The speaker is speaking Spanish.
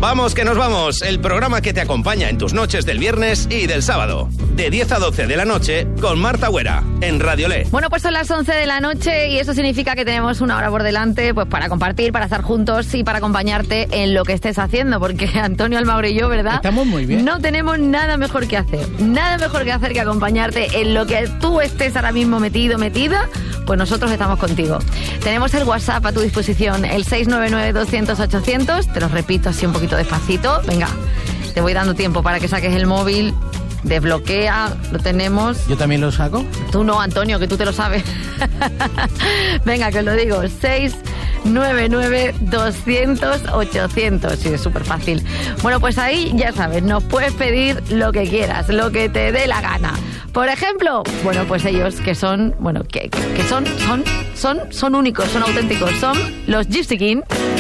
Vamos que nos vamos, el programa que te acompaña en tus noches del viernes y del sábado, de 10 a 12 de la noche, con Marta Güera, en Radio Le. Bueno, pues son las 11 de la noche y eso significa que tenemos una hora por delante pues para compartir, para estar juntos y para acompañarte en lo que estés haciendo, porque Antonio Almagro y yo, ¿verdad? Estamos muy bien. No tenemos nada mejor que hacer, que acompañarte en lo que tú estés ahora mismo metida, pues nosotros estamos contigo. Tenemos el WhatsApp a tu disposición, el 699-200-800, te lo repito así un poquito despacito. Venga, te voy dando tiempo para que saques el móvil. Desbloquea, lo tenemos. ¿Yo también lo saco? Tú no, Antonio, que tú te lo sabes. Venga, que os lo digo. 699-200-800. Sí, es súper fácil. Bueno, pues ahí ya sabes, nos puedes pedir lo que quieras, lo que te dé la gana. Por ejemplo, bueno, pues ellos que son, bueno, que son únicos, son auténticos, son los Gypsy King.